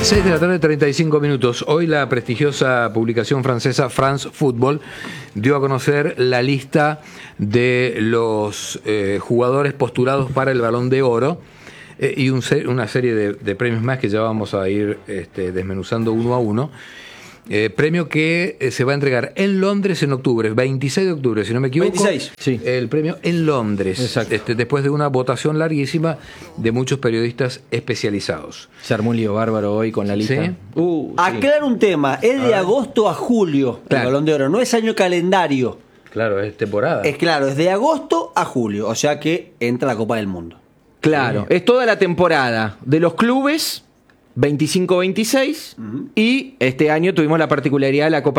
6 de la tarde, 35 minutos. Hoy la prestigiosa publicación francesa France Football dio a conocer la lista de los jugadores postulados para el Balón de Oro y una serie de premios más que ya vamos a ir desmenuzando uno a uno. Premio que se va a entregar en Londres en octubre, 26 de octubre, si no me equivoco. 26, sí. El premio en Londres. Exacto. Después de una votación larguísima de muchos periodistas especializados. Se armó un lío bárbaro hoy con la lista. ¿Sí? Sí. Aclaro un tema, es de agosto a julio Claro. el Balón de Oro, no es año calendario. Claro, es temporada. Es claro, es de agosto a julio, o sea que entra la Copa del Mundo. Claro, es toda la temporada de los clubes 25-26 y este año tuvimos la particularidad de la Copa